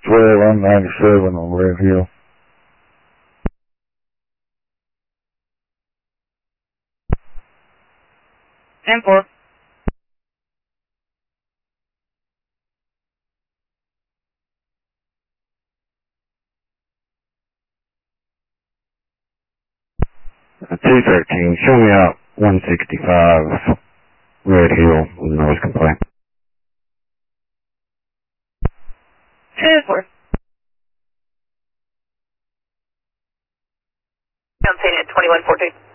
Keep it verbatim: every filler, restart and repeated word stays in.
twelve, I'm ninety-seven on Red Hill. ten four. two thirteen, show me out one sixty-five Red Hill with noise complaint. ten four. I'm saying at twenty-one fourteen.